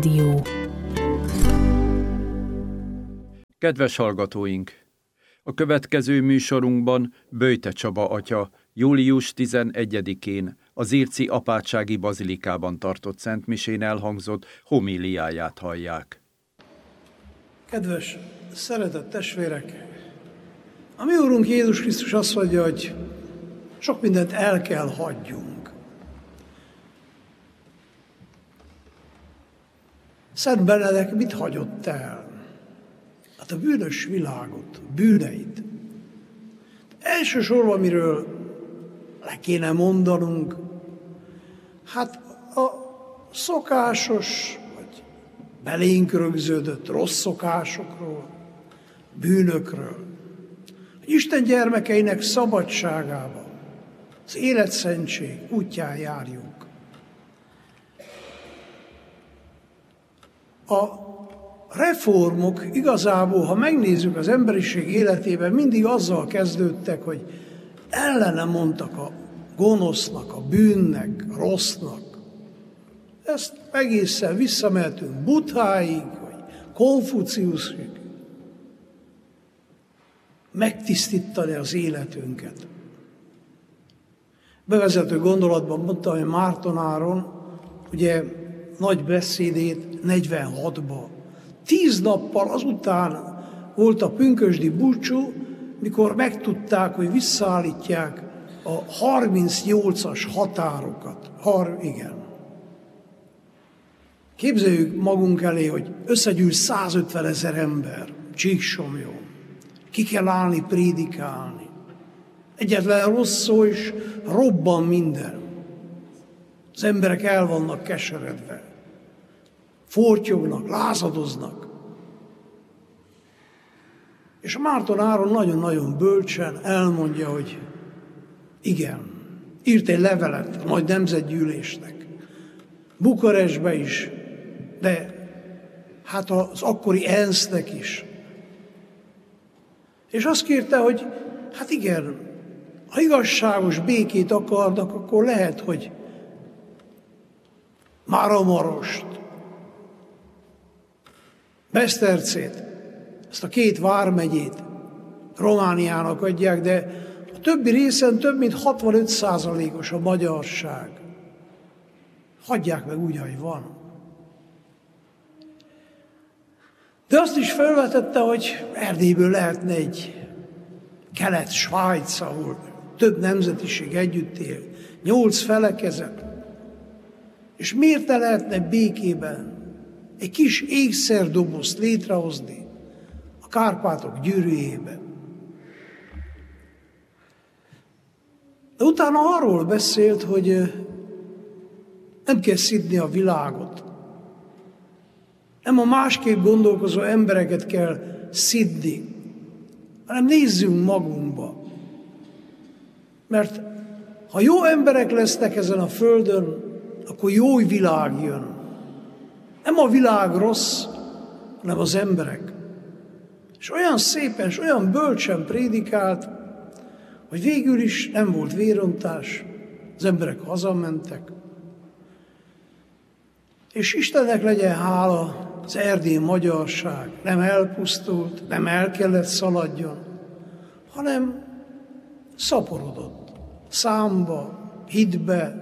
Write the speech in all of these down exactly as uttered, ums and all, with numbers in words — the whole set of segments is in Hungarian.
Rádió. Kedves hallgatóink! A következő műsorunkban Böjte Csaba atya július tizenegyedikén az Irci apátsági bazilikában tartott szentmisén elhangzott homíliáját hallják. Kedves, szeretett testvérek! A mi Úrunk Jézus Krisztus azt mondja, hogy sok mindent el kell hagyjunk. Szent Benedek mit hagyott el? Hát a bűnös világot, a bűneit. Elsősorban, miről le kéne mondanunk, hát a szokásos, vagy belénk rögződött rossz szokásokról, bűnökről, hogy Isten gyermekeinek szabadságába, az életszentség útján járjunk. A reformok igazából, ha megnézzük az emberiség életében, mindig azzal kezdődtek, hogy ellene mondtak a gonosznak, a bűnnek, a rossznak. Ezt egészen visszamehetünk Buddháig, vagy Konfuciuszig. Megtisztítani az életünket. Bevezető gondolatban mondta, hogy Márton Áron, ugye nagy beszédét negyvenhatban. Tíz nappal azután volt a pünkösdi búcsú, mikor megtudták, hogy visszaállítják a harmincnyolcas határokat. Har, igen. Képzeljük magunk elé, hogy összegyűl százötven ezer ember, Csíksomlyón. Ki kell állni, prédikálni. Egyetlen rossz szó, és robban minden. Az emberek el vannak keseredve. Fortyognak, lázadoznak. És a Márton Áron nagyon-nagyon bölcsen elmondja, hogy igen, írt egy levelet a nagy nemzetgyűlésnek. Bukarestbe is, de hát az akkori ensznek is. És azt kérte, hogy hát igen, ha igazságos békét akarnak, akkor lehet, hogy Máramarost, Besztercét, ezt a két vármegyét Romániának adják, de a többi részen több mint hatvanöt százalékos a magyarság. Hagyják meg úgy, ahogy van. De azt is felvetette, hogy Erdélyből lehetne egy Kelet-Svájc, ahol több nemzetiség együtt él, nyolc felekezet. És miért ne lehetne békében egy kis ékszerdobozt létrehozni a Kárpátok gyűrűjében? De utána arról beszélt, hogy nem kell szidni a világot. Nem a másképp gondolkozó embereket kell szidni, hanem nézzünk magunkba. Mert ha jó emberek lesznek ezen a földön, akkor jó világ jön. Nem a világ rossz, hanem az emberek. És olyan szépen, és olyan bölcsen prédikált, hogy végül is nem volt vérontás, az emberek hazamentek. És Istennek legyen hála, az erdélyi magyarság nem elpusztult, nem el kellett szaladjon, hanem szaporodott számba, hitbe,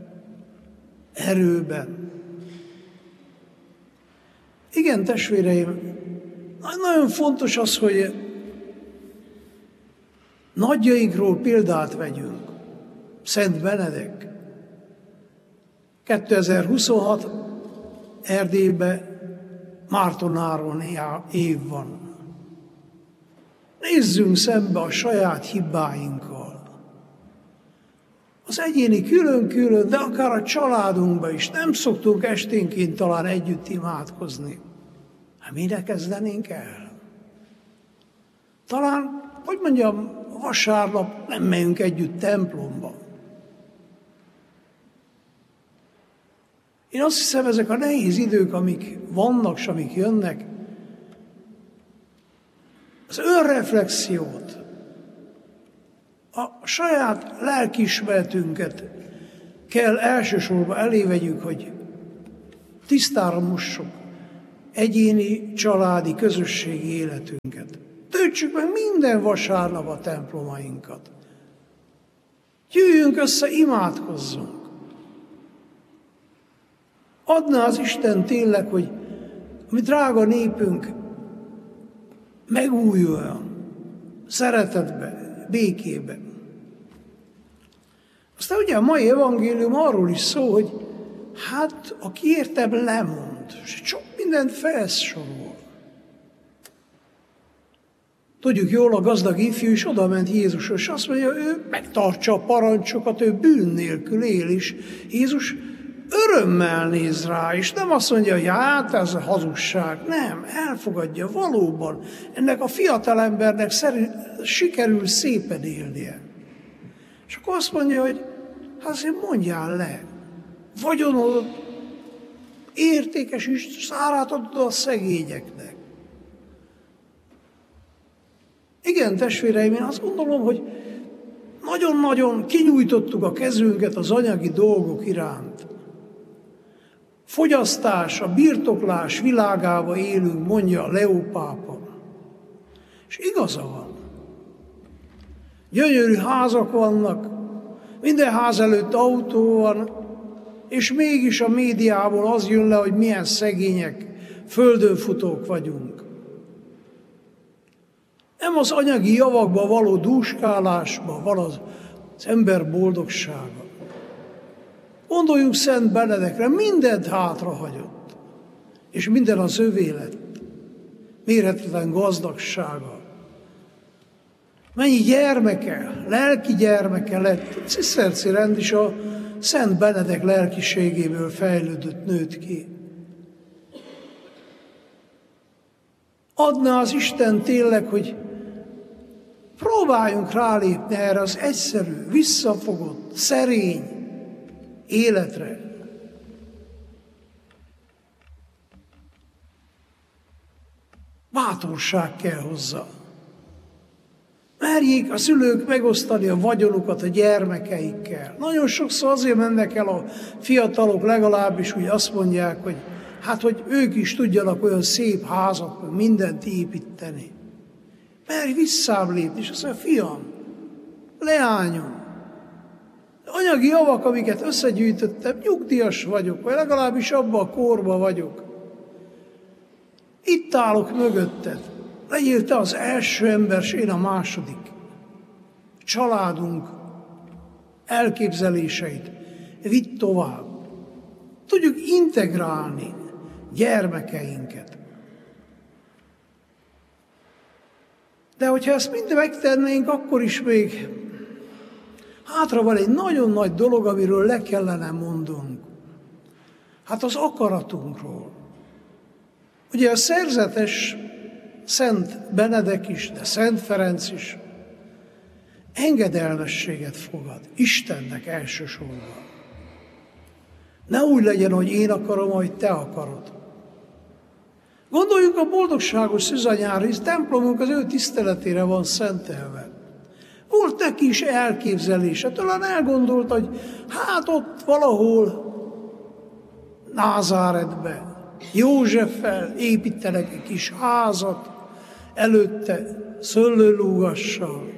erőben. Igen, testvéreim, nagyon fontos az, hogy nagyjainkról példát vegyünk. Szent Benedek. kétezer-huszonhat Erdélyben Márton Áron év van. Nézzünk szembe a saját hibáinkkal. Az egyéni külön-külön, de akár a családunkban is nem szoktunk esténként talán együtt imádkozni. Hát mire kezdenénk el? Talán, hogy mondjam, vasárnap nem megyünk együtt templomba. Én azt hiszem, ezek a nehéz idők, amik vannak, és amik jönnek, az önreflexiót, a saját lelkiismeretünket kell elsősorban elé vegyük, hogy tisztára mossuk egyéni, családi, közösségi életünket. Töltsük meg minden vasárnap a templomainkat. Gyűjjünk össze, imádkozzunk. Adná az Isten tényleg, hogy a mi drága népünk megújuljon, szeretetbe, békébe. Aztán ugye a mai evangélium arról is szól, hogy hát aki értebb lemond, és sok mindent felsorol. Tudjuk jól, a gazdag ifjú is oda ment Jézushoz, és azt mondja, ő megtartsa a parancsokat, ő bűn nélkül él is. Jézus örömmel néz rá, és nem azt mondja, hogy hát ez a hazugság. Nem, elfogadja valóban. Ennek a fiatalembernek szerint sikerül szépen élnie. És akkor azt mondja, hogy hát azért mondjál le, vagyonod értékes is, szárát adod a szegényeknek. Igen, testvéreim, én azt gondolom, hogy nagyon-nagyon kinyújtottuk a kezünket az anyagi dolgok iránt. Fogyasztás, a birtoklás világába élünk, mondja Leó pápa. És igaza van. Gyönyörű házak vannak, minden ház előtt autó van, és mégis a médiából az jön le, hogy milyen szegények, földönfutók vagyunk. Nem az anyagi javakba való dúskálásba van az, az ember boldogsága. Gondoljunk Szent Benedekre, mindent hátrahagyott, és minden az övé lett. Mérhetetlen gazdagsága. Mennyi gyermeke, lelki gyermeke lett. A ciszterci rend is a Szent Benedek lelkiségéből fejlődött, nőtt ki. Adná az Isten tényleg, hogy próbáljunk rálépni erre az egyszerű, visszafogott, szerény életre. Bátorság kell hozzá. Merjék a szülők megosztani a vagyonukat a gyermekeikkel. Nagyon sokszor azért mennek el a fiatalok, legalábbis úgy azt mondják, hogy hát, hogy ők is tudjanak olyan szép házat, mindent építeni. Merj visszább lépni, és azt mondja, fiam, leányom, anyagi javak, amiket összegyűjtöttem, nyugdíjas vagyok, vagy legalábbis abban a korban vagyok. Itt állok mögötted. Legyél te az első ember, és én a második. Családunk elképzeléseit vidd tovább. Tudjuk integrálni gyermekeinket. De hogyha ezt mind megtennénk, akkor is még hátra van egy nagyon nagy dolog, amiről le kellene mondanunk. Hát az akaratunkról. Ugye a szerzetes Szent Benedek is, de Szent Ferenc is engedelmességet fogad Istennek elsősorban. Ne úgy legyen, hogy én akarom, ahogy te akarod. Gondoljunk a boldogságos szűzanyára, hisz templomunk az ő tiszteletére van szentelve. Volt neki is elképzelése, talán elgondolt, hogy hát ott valahol Názáretbe Józseffel építenek egy kis házat, előtte szőlőlúgassal.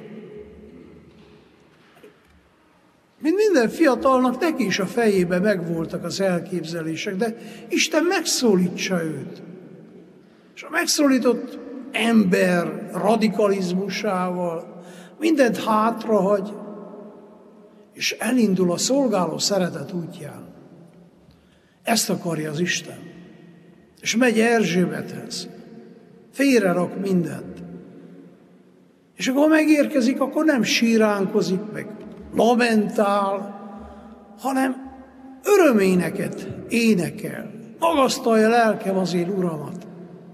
Mint minden fiatalnak, neki is a fejében megvoltak az elképzelések, de Isten megszólítsa őt. És a megszólított ember radikalizmusával mindent hátrahagy, és elindul a szolgáló szeretet útján. Ezt akarja az Isten. És megy Erzsébethez. Félrerak mindent. És akkor megérkezik, akkor nem síránkozik, meg lamentál, hanem öröméneket énekel. Magasztalja lelkem az én Uramat.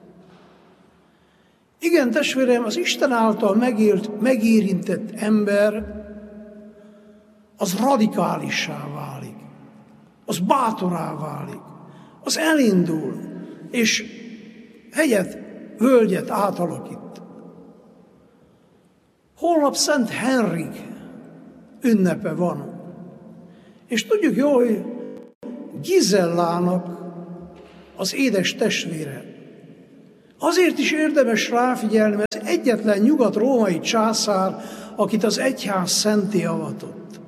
Igen, testvérem, az Isten által megélt, megérintett ember az radikálissá válik, az bátorá válik, az elindul, és hegyet, völgyet átalakít. Holnap Szent Henrik ünnepe van. És tudjuk jól, hogy Gizellának az édes testvére. Azért is érdemes ráfigyelni, mert ez egyetlen nyugat-római császár, akit az egyház szentté avatott.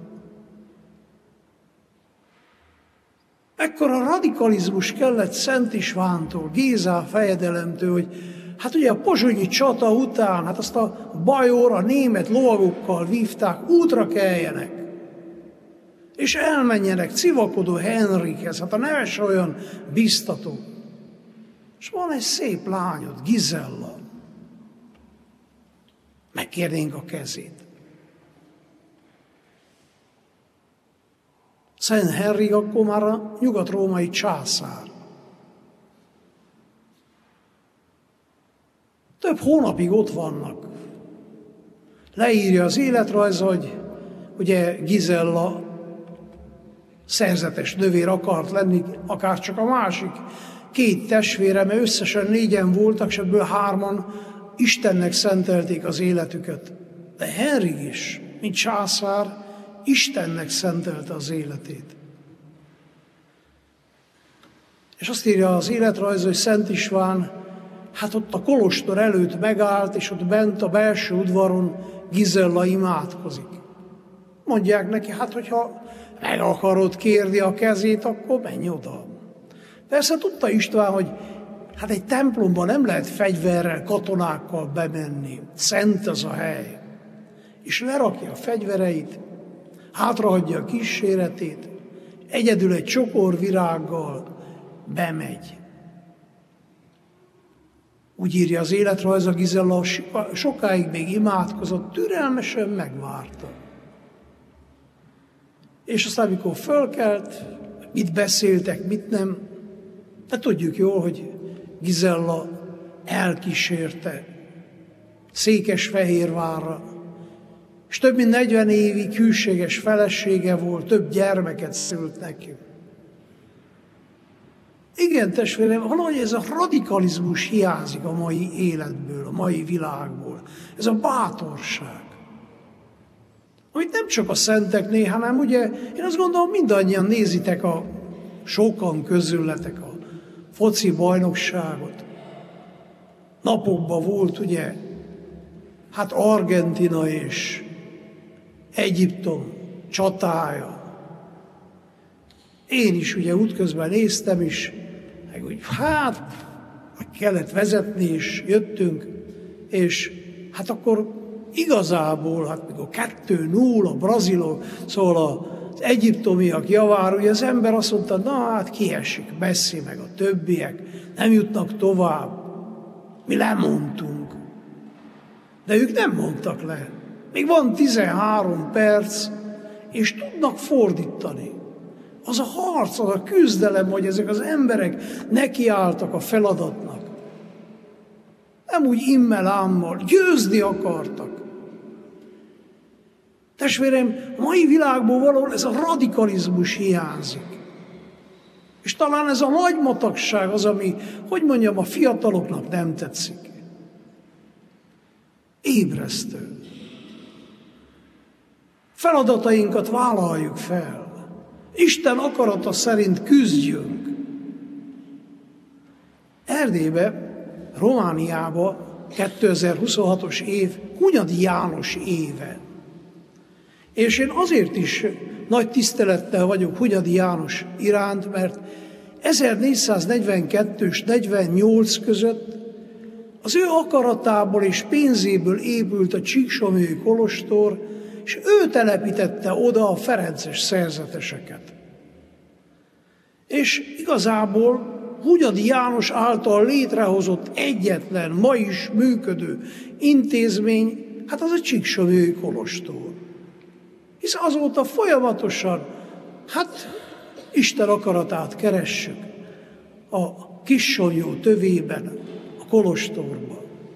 Ekkora radikalizmus kellett Szent Istvántól, Géza fejedelemtől, hogy hát ugye a pozsonyi csata után, hát azt a bajor, a német lovagokkal vívták, útra keljenek, és elmenjenek civakodó Henrikhez, hát a neves olyan biztató. És van egy szép lányod, Gizella. Megkérnénk a kezét. Szent Henrik akkor már a nyugat-római császár. Több hónapig ott vannak. Leírja az életrajz, hogy ugye Gizella szerzetes nővér akart lenni, akár csak a másik két testvére, mert összesen négyen voltak, és ebből hárman Istennek szentelték az életüket. De Henrik is, mint császár, Istennek szentelte az életét. És azt írja az életrajz, hogy Szent István, hát ott a kolostor előtt megállt, és ott bent a belső udvaron Gizella imádkozik. Mondják neki, hát hogyha meg akarod kérni a kezét, akkor menj oda. Persze tudta István, hogy hát egy templomban nem lehet fegyverrel, katonákkal bemenni. Szent az a hely. És lerakja a fegyvereit, hátrahagyja a kíséretét, egyedül egy csokor virággal bemegy. Úgy írja az életrajz, a Gizella sokáig még imádkozott, türelmesen megvárta. És aztán, amikor fölkelt, mit beszéltek, mit nem, de tudjuk jól, hogy Gizella elkísérte Székesfehérvárra, és több mint negyven évig hűséges felesége volt, több gyermeket szült neki. Igen, testvérem, valahogy ez a radikalizmus hiányzik a mai életből, a mai világból. Ez a bátorság. Amit nem csak a szenteknél, hanem ugye, én azt gondolom, mindannyian nézitek a sokan közületek a foci bajnokságot. Napokban volt ugye, hát Argentina és Egyiptom csatája. Én is ugye útközben néztem is, meg úgy, hát kellett vezetni, és jöttünk, és hát akkor igazából, hát mikor kettő null a brazilok, szóval az egyiptomiak javára, ugye az ember azt mondta, na hát kiesik, Messi meg a többiek, nem jutnak tovább. Mi lemondtunk. De ők nem mondtak le. Még van tizenhárom perc, és tudnak fordítani. Az a harc, az a küzdelem, hogy ezek az emberek nekiálltak a feladatnak. Nem úgy immel-ámmal, győzni akartak. Testvérem, a mai világból valahol ez a radikalizmus hiányzik. És talán ez a nagy matagság az, ami, hogy mondjam, a fiataloknak nem tetszik. Ébresztő. Feladatainkat vállaljuk fel. Isten akarata szerint küzdjünk. Erdélybe, Romániába kétezer-huszonhatos év Hunyadi János éve. És én azért is nagy tisztelettel vagyok Hunyadi János iránt, mert ezernégyszáznegyvenkettő és negyvennyolc között az ő akaratából és pénzéből épült a Csíksomlyói kolostor, és ő telepítette oda a ferences szerzeteseket. És igazából Hunyadi János által létrehozott egyetlen, ma is működő intézmény, hát az a Csíksomlyói kolostor. Hisz azóta folyamatosan, hát Isten akaratát keressük a Kissomlyó tövében, a kolostorban.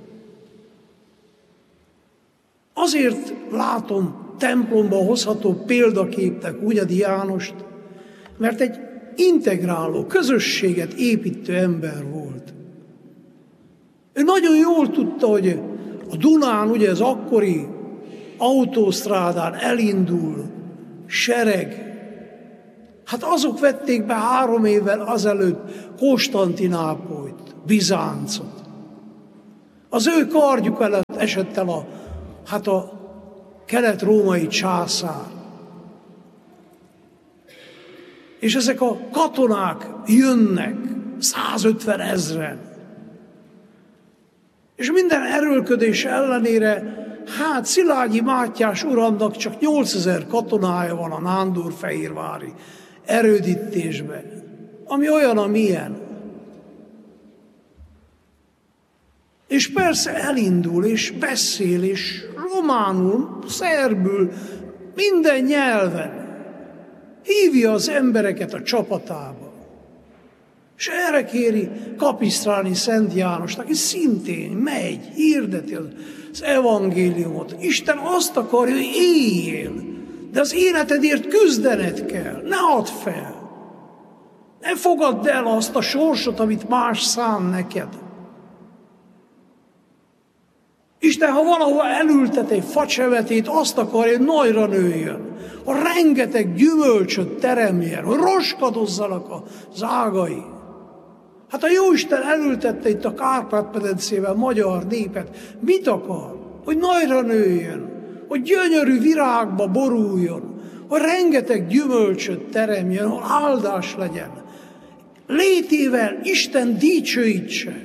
Azért látom templomba hozható példaképnek Hunyadi Jánost, mert egy integráló, közösséget építő ember volt. Ő nagyon jól tudta, hogy a Dunán, ugye az akkori autósztrádán elindul sereg Hát azok vették be három évvel azelőtt Konstantinápolyt, Bizáncot. Az ő kardjuk előtt esett el a, hát a kelet-római császár. És ezek a katonák jönnek, százötven ezren. És minden erőlködés ellenére, hát Szilágyi Mátyás uramnak csak nyolcezer katonája van a nándorfehérvári erődítésben, ami olyan, amilyen. És persze elindul, és beszél, és románul, szerbül, minden nyelven hívja az embereket a csapatába. És erre kéri Kapisztráni Szent Jánost, aki szintén megy, hirdeti az evangéliumot. Isten azt akarja, hogy éljél, de az életedért küzdened kell, ne add fel. Ne fogadd el azt a sorsot, amit más szán neked. Isten, ha valahol elültet egy facsevetét, azt akarja, hogy nagyra nőjön, hogy rengeteg gyümölcsöt teremjen, hogy roskadozzanak az ágai. Hát a Jóisten elültette itt a Kárpát-medencében a magyar népet. Mit akar? Hogy nagyra nőjön, hogy gyönyörű virágba boruljon, hogy rengeteg gyümölcsöt teremjen, hogy áldás legyen. Létével Isten dicsőítse.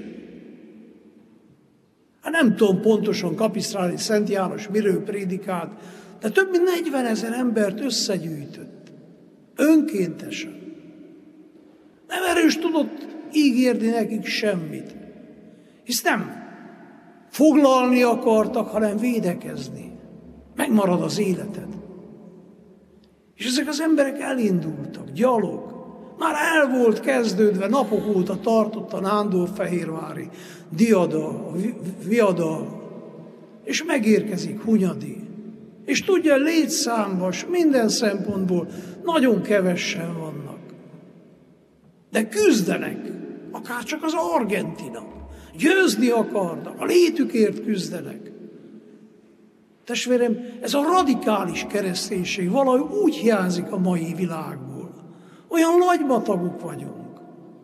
Hát nem tudom pontosan Kapisztráni Szent János miről prédikált, de több mint negyvenezer embert összegyűjtött. Önkéntesen. Nem erős tudott ígérni nekik semmit. Hisz nem foglalni akartak, hanem védekezni. Megmarad az életed. És ezek az emberek elindultak, gyalog. Már el volt kezdődve, napok óta tartott a nándorfehérvári diadal, viadal, és megérkezik Hunyadi. És tudja, létszámban, minden szempontból nagyon kevesen vannak. De küzdenek, akár csak az argentinok. Győzni akarnak, a létükért küzdenek. Testvérem, ez a radikális kereszténység valahogy úgy hiányzik a mai világból. Olyan lagymatagok vagyunk.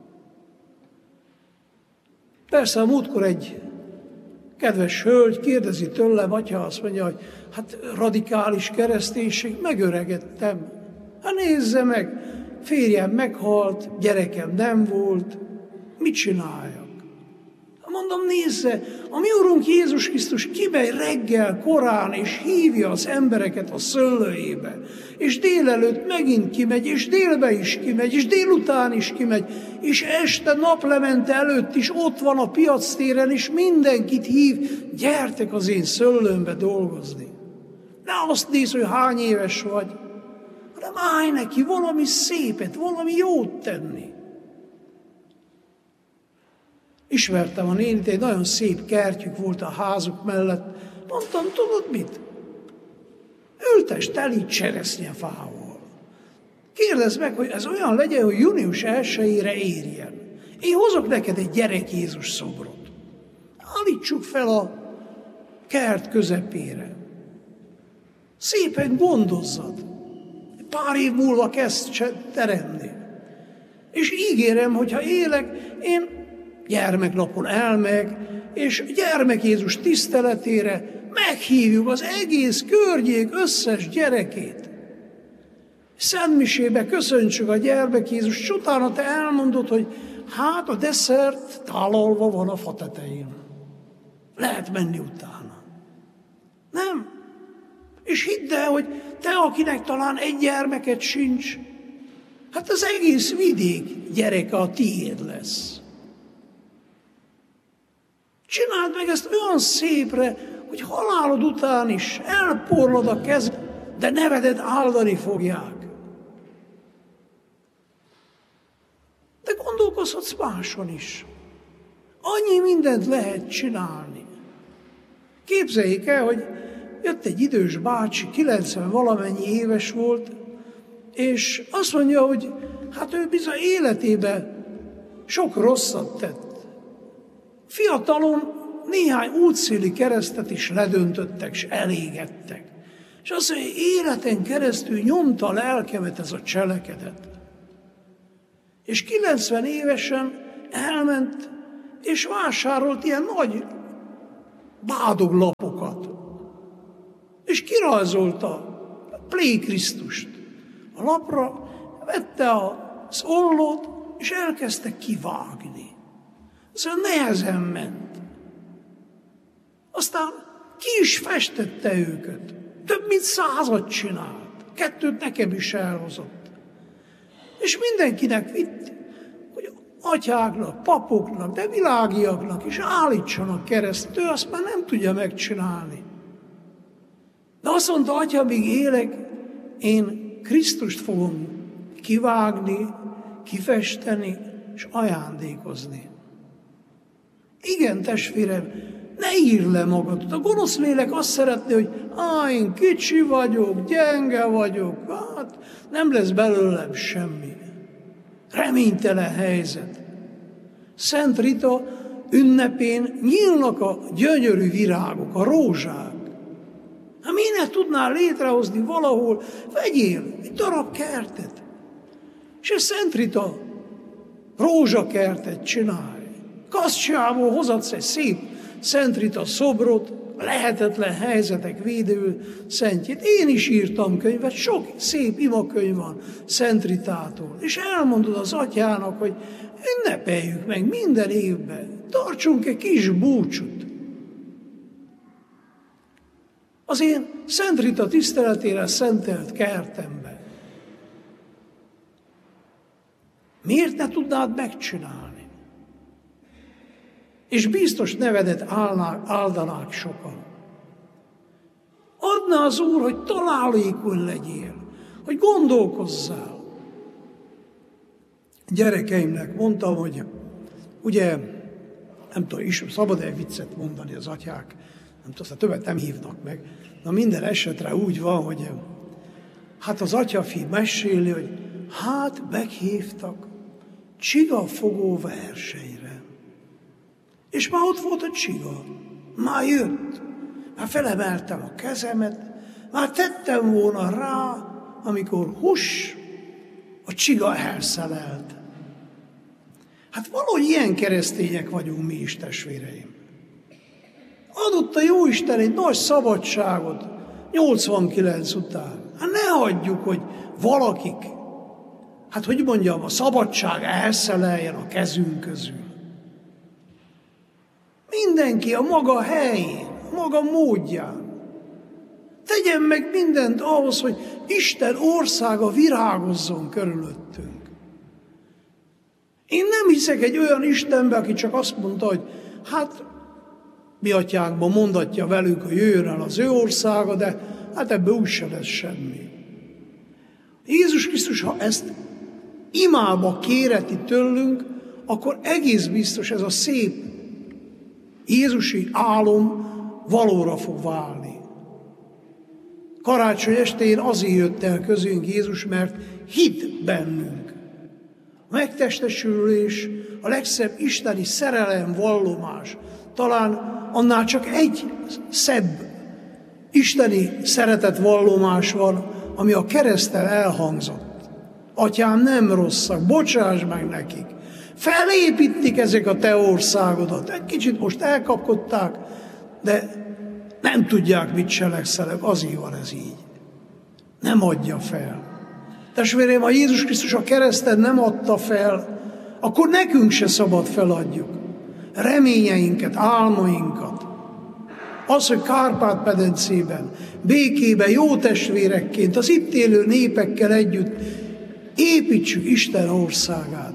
Persze a múltkor egy kedves hölgy kérdezi tőlem, atya azt mondja, hogy hát radikális kereszténység, megöregedtem. Hát nézze meg, férjem meghalt, gyerekem nem volt, mit csináljak? Mondom, nézze, a mi Urunk Jézus Krisztus kimegy reggel korán, és hívja az embereket a szöllőjébe, és délelőtt megint kimegy, és délbe is kimegy, és délután is kimegy, és este naplemente előtt is ott van a piactéren, és mindenkit hív, gyertek az én szöllőmbe dolgozni. Ne azt nézz, hogy hány éves vagy, hanem állj neki valami szépet, valami jót tenni. Ismertem a nénit, egy nagyon szép kertjük volt a házuk mellett. Mondtam, tudod mit? Ültes teli cseresznyefával. Kérdezd meg, hogy ez olyan legyen, hogy június elsejére érjen. Én hozok neked egy gyerek Jézus szobrot. Állítsuk fel a kert közepére. Szépen gondozzad. Pár év múlva kezd teremni. És ígérem, hogyha élek, én gyermeknapon elmeg, és gyermek Jézus tiszteletére meghívjuk az egész környék összes gyerekét. Szentmisébe köszöntsük a gyermek Jézus, és utána te elmondod, hogy hát a desszert tálalva van a fa tetején. Lehet menni utána. Nem? És hidd el, hogy te, akinek talán egy gyermeket sincs, hát az egész vidék gyereke a tiéd lesz. Csináld meg ezt olyan szépre, hogy halálod után is elporlod a kezed, de nevedet áldani fogják. De gondolkozhatsz máson is. Annyi mindent lehet csinálni. Képzeljék el, hogy jött egy idős bácsi, kilencven valamennyi éves volt, és azt mondja, hogy hát ő bizony életében sok rosszat tett. Fiatalon néhány útszéli keresztet is ledöntöttek, és elégettek. És azt mondja, hogy életen keresztül nyomta a lelkemet ez a cselekedet. És kilencven évesen elment, és vásárolt ilyen nagy bádoglapokat. És kirajzolta a Plé Krisztust. A lapra vette az ollót, és elkezdte kivágni. Szóval nehezen ment. Aztán ki is festette őket. Több mint százat csinált. Kettőt nekem is elhozott. És mindenkinek vitt, hogy atyáknak, papoknak, de világiaknak is állítsanak keresztet. Ő azt már nem tudja megcsinálni. De azt mondta, atya, míg élek, én Krisztust fogom kivágni, kifesteni és ajándékozni. Igen, testvérem, ne írd le magadat. A gonosz lélek azt szeretné, hogy á, én kicsi vagyok, gyenge vagyok, hát nem lesz belőlem semmi. Reménytelen helyzet. Szent Rita ünnepén nyílnak a gyönyörű virágok, a rózsák. Ha miért tudnál létrehozni valahol, vegyél egy darab kertet, és a Szent Rita rózsakertet csinálj. Kasztsából hozatsz egy szép Szent Rita szobrot, lehetetlen helyzetek védő szentjét. Én is írtam könyvet, sok szép imakönyv van Szent Ritától. És elmondod az atyának, hogy ünnepeljük meg minden évben, tartsunk egy kis búcsút. Az én Szent Rita tiszteletére szentelt kertemben. Miért ne tudnád megcsinálni? És biztos nevedet állnák, áldanák sokan. Adna az Úr, hogy találékony legyél, hogy gondolkozzál. Gyerekeimnek mondtam, hogy ugye, nem tudom, is szabad-e viccet mondani az atyák, nem tudom, aztán többet nem hívnak meg. Na minden esetre úgy van, hogy hát az atyafi meséli, hogy hát meghívtak csigafogó versenyre. És már ott volt a csiga. Már jött. Már felemeltem a kezemet. Már tettem volna rá, amikor hus, a csiga elszelelt. Hát valahogy ilyen keresztények vagyunk mi is, testvéreim. Adott a Jóisten egy nagy szabadságot nyolcvankilenc után. Hát ne hagyjuk, hogy valakik, hát hogy mondjam, a szabadság elszeleljen a kezünk közül. Mindenki a maga helyén, a maga módján. Tegyen meg mindent ahhoz, hogy Isten országa virágozzon körülöttünk. Én nem hiszek egy olyan Istenbe, aki csak azt mondta, hogy hát mi atyánkban mondatja velünk, hogy jöjjön el az ő országa, de hát ebből úgysem lesz semmi. Jézus Krisztus, ha ezt imába kéreti tőlünk, akkor egész biztos ez a szép jézusi álom valóra fog válni. Karácsony estén azért jött el közünk Jézus, mert hit bennünk. A megtestesülés, a legszebb isteni szerelem vallomás, talán annál csak egy szebb isteni szeretet vallomás van, ami a kereszten elhangzott. Atyám, nem rosszak, bocsáss meg nekik. Felépítik ezek a te országodat. Egy kicsit most elkapkodták, de nem tudják, mit cselekszenek. Azért van ez így. Nem adja fel. Testvérem, ha Jézus Krisztus a kereszten nem adta fel, akkor nekünk se szabad feladjuk. Reményeinket, álmainkat. Az, hogy Kárpát-medencében, békében, jó testvérekként, az itt élő népekkel együtt építsük Isten országát.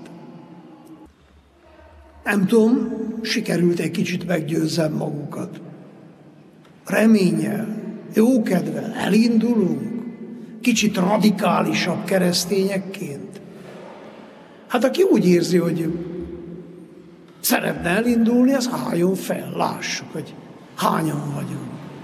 Nem tudom, sikerült egy kicsit meggyőzzem magukat. Reménnyel, jókedvel elindulunk, kicsit radikálisabb keresztényekként. Hát aki úgy érzi, hogy szeretne elindulni, az álljon fel, lássuk, hogy hányan vagyunk.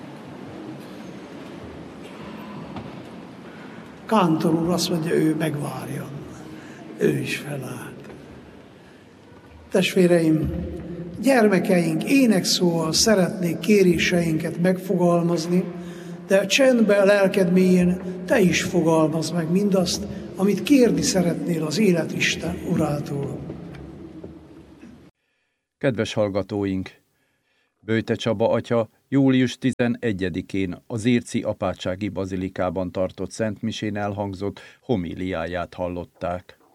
Kántor úr azt mondja, ő megvárja. Ő is felállt. Testvéreim, gyermekeink énekszóval szeretnék kéréseinket megfogalmazni, de a csendben, a lelked mélyén te is fogalmazd meg mindazt, amit kérni szeretnél az Életisten Urától. Kedves hallgatóink! Böjte Csaba atya július tizenegyedikén az Zirci apátsági bazilikában tartott szentmisén elhangzott homíliáját hallották.